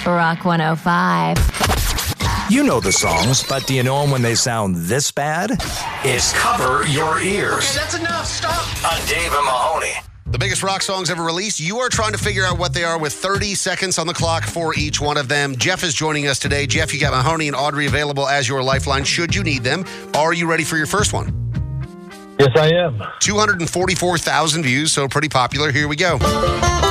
Rock 105. You know the songs, but do you know them when they sound this bad? It's Cover Your Ears. Okay, that's enough. Stop. On Dave and Mahoney. The biggest rock songs ever released. You are trying to figure out what they are with 30 seconds on the clock for each one of them. Jeff is joining us today. Jeff, you got Mahoney and Audrey available as your lifeline should you need them. Are you ready for your first one? Yes, I am. 244,000 views, so pretty popular. Here we go.